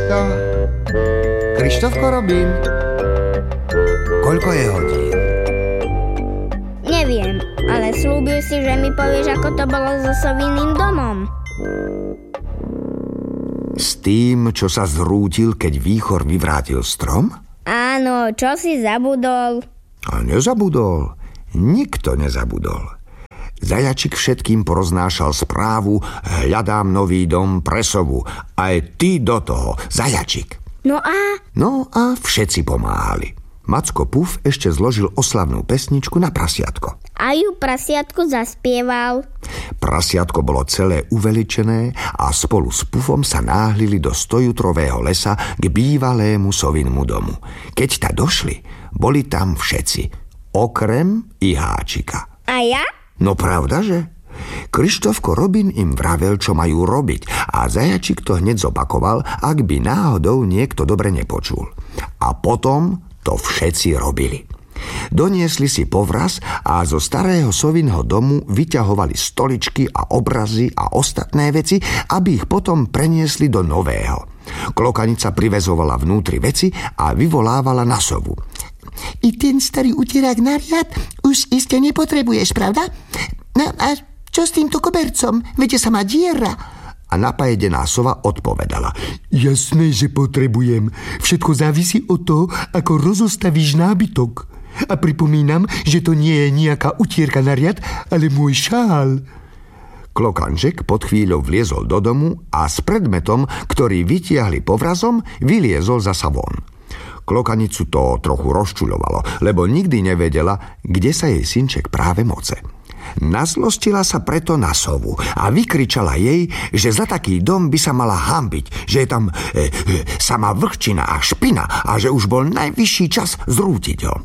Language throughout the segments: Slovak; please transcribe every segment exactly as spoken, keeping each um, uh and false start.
No, Krištofko Robin, koľko je hodín? Neviem, ale slúbil si, že mi povieš, ako to bolo so sovinným domom. S tým, čo sa zrútil, keď výchor vyvrátil strom? Áno, čo si zabudol? A nezabudol. Nikto nezabudol. Zajačik všetkým poroznášal správu: hľadám nový dom pre sovu. Aj ty do toho, Zajačik. No a? No a všetci pomáhali. Macko Puf ešte zložil oslavnú pesničku na prasiatko. A ju prasiatko zaspieval. Prasiatko bolo celé uveličené a spolu s Pufom sa náhlili do stojutrového lesa k bývalému sovinmu domu. Keď ta došli, boli tam všetci, okrem Iháčika. A ja? No pravda, že? Krištofko Robin im vravel, čo majú robiť, a Zajačik to hneď zopakoval, ak by náhodou niekto dobre nepočul. A potom to všetci robili. Doniesli si povraz a zo starého sovinho domu vyťahovali stoličky a obrazy a ostatné veci, aby ich potom preniesli do nového. Klokanica privezovala vnútri veci a vyvolávala na sovu. I ten starý utierák na riad už iste nepotrebuješ, pravda? No a čo s týmto kobercom? Veď sa má diera. A napajedená sova odpovedala: Jasné, že potrebujem. Všetko závisí od toho, ako rozostavíš nábytok. A pripomínam, že to nie je nejaká utierka na riad, ale môj šál. Klokanček pod chvíľou vliezol do domu a s predmetom, ktorý vytiahli povrazom, vyliezol zasa von. Klokanicu to trochu rozčuľovalo, lebo nikdy nevedela, kde sa jej synček práve moce. Nazlostila sa preto na sovu a vykričala jej, že za taký dom by sa mala hanbiť, že je tam e, e, sama vlhčina a špina a že už bol najvyšší čas zrútiť ho.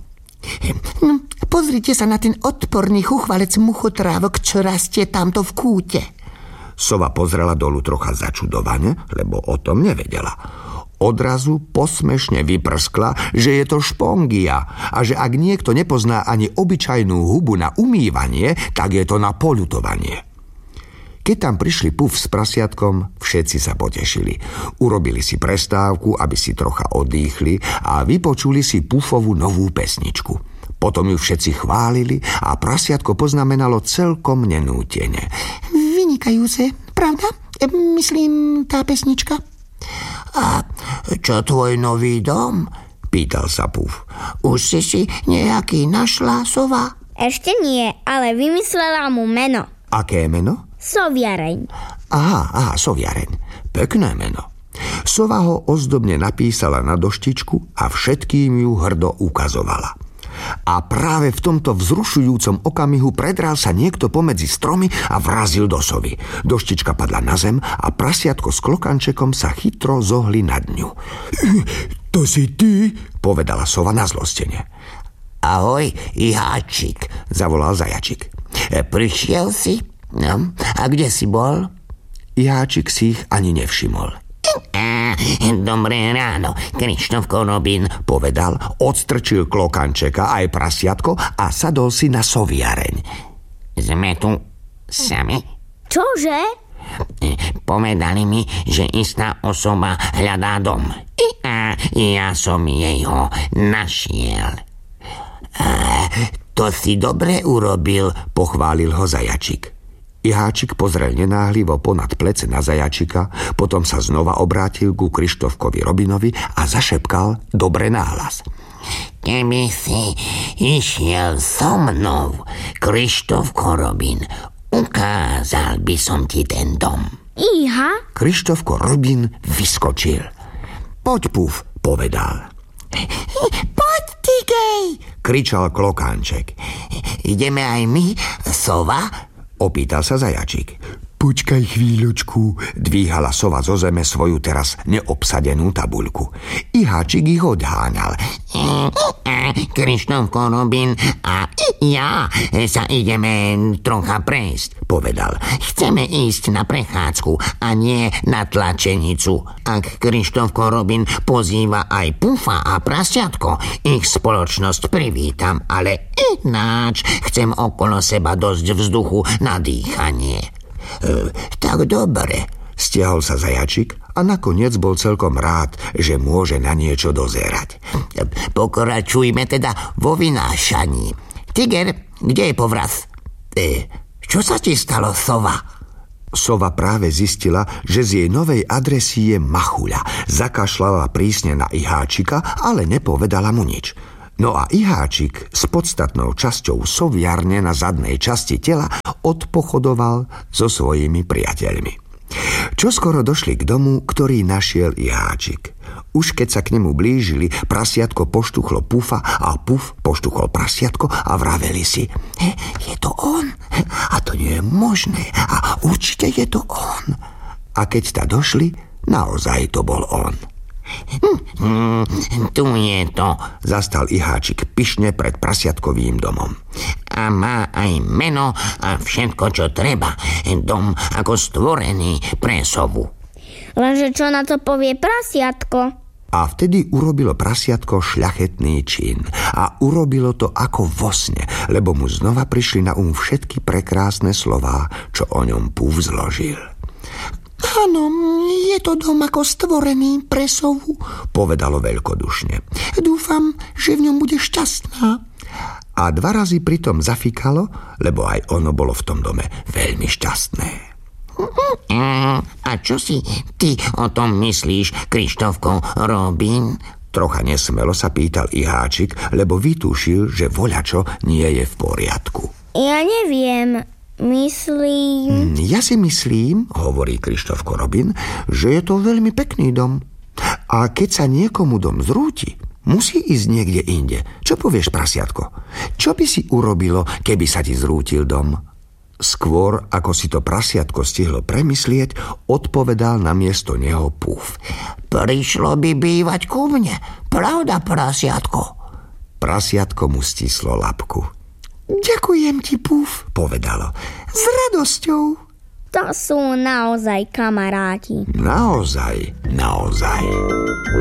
No, pozrite sa na ten odporný chuchvalec muchotrávok, čo rastie tamto v kúte. Sova pozrela dolu trocha začudovane, lebo o tom nevedela. Odrazu posmešne vyprskla, že je to špongia a že ak niekto nepozná ani obyčajnú hubu na umývanie, tak je to na poľutovanie. Keď tam prišli Puf s prasiatkom, všetci sa potešili. Urobili si prestávku, aby si trocha odýchli, a vypočuli si Pufovu novú pesničku. Potom ju všetci chválili a prasiatko poznamenalo celkom nenútene. Vynikajúce, pravda? Myslím, tá pesnička. A čo tvoj nový dom? Pýtal sa Puf. Už si si nejaký našla, sova? Ešte nie, ale vymyslela mu meno. Aké meno? Soviareň. Aha, aha, Soviareň. Pekné meno. Sova ho ozdobne napísala na doštičku a všetkým ju hrdo ukazovala. A práve v tomto vzrušujúcom okamihu predral sa niekto pomedzi stromy a vrazil do sovy. Doštička padla na zem a prasiatko s klokančekom sa chytro zohli nad ňu. To si ty? Povedala sova nazlostene. Ahoj, Iháčik, zavolal Zajačik. Prišiel si? No, a kde si bol? Iháčik si ich ani nevšimol. Á, dobré ráno, Krištofko Robin, povedal, odstrčil klokančeka aj prasiatko a sadol si na soviareň. Sme tu sami? Čože? Povedali mi, že istá osoba hľadá dom. A ja som jej ho našiel. A to si dobre urobil, pochválil ho Zajačik. Iháčik pozrel nenáhlivo ponad plece na Zajačika, potom sa znova obrátil ku Krištofkovi Robinovi a zašepkal dobre nahlas. Keby si išiel so mnou, Krištofko Robin, ukázal by som ti ten dom. Iha? Krištofko Robin vyskočil. Poď, Puf, povedal. Poď, Tigej, kričal Klokanček. Ideme aj my, sova? Opýtal sa Zajačik. Počkaj chvíľočku, dvíhala sova zo zeme svoju teraz neobsadenú tabuľku. Iháčik ich odháňal. Krištofko Robin a ja sa ideme trocha prejsť, povedal. Chceme ísť na prechádzku a nie na tlačenicu. Ak Krištofko Robin pozýva aj Pufa a prasiatko, ich spoločnosť privítam, ale ináč chcem okolo seba dosť vzduchu na dýchanie. E, tak dobre, stiahol sa Zajačik a nakoniec bol celkom rád, že môže na niečo dozerať. Pokračujme teda vo vynášaní. Tiger, kde je povraz? E, čo sa ti stalo, sova? Sova práve zistila, že z jej novej adresy je machuľa. Zakašľala prísne na Iháčika, ale nepovedala mu nič. No a Iháčik s podstatnou časťou soviarne na zadnej časti tela odpochodoval so svojimi priateľmi. Čoskoro došli k domu, ktorý našiel Iháčik. Už keď sa k nemu blížili, prasiatko poštuchlo Pufa a Puf poštuchol prasiatko a vraveli si: Je to on? A to nie je možné. A určite je to on. A keď ta došli, naozaj to bol on. Hmm, tu je to, zastal Iháčik pyšne pred prasiatkovým domom. A má aj meno a všetko, čo treba. Dom ako stvorený pre sovu. Lenže čo na to povie prasiatko? A vtedy urobilo prasiatko šľachetný čin. A urobilo to ako vo sne, lebo mu znova prišli na um všetky prekrásne slová, čo o ňom Puf zložil. Áno, je to dom ako stvorený pre sovu, povedalo veľkodušne. Dúfam, že v ňom bude šťastná. A dva razy pritom zafikalo, lebo aj ono bolo v tom dome veľmi šťastné. A čo si ty o tom myslíš, Krištofko Robin? Trocha nesmelo sa pýtal Iháčik, lebo vytušil, že voľačo nie je v poriadku. Ja neviem... Myslím... Ja si myslím, hovorí Krištofko Robin, že je to veľmi pekný dom. A keď sa niekomu dom zrúti, musí ísť niekde inde. Čo povieš, prasiatko? Čo by si urobilo, keby sa ti zrútil dom? Skôr, ako si to prasiatko stihlo premyslieť, odpovedal na miesto neho Puf. Prišlo by bývať ku mne, pravda, prasiatko? Prasiatko mu stislo labku. Ďakujem ti, Puf, povedalo. S radosťou. To sú naozaj kamaráti. Naozaj, naozaj.